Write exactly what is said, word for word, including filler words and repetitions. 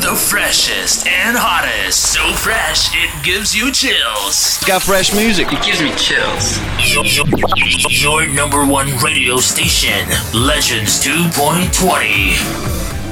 the freshest and hottest. So fresh, it gives you chills. Got fresh music. It gives me chills. Your, your, your number one radio station, Legends two point twenty.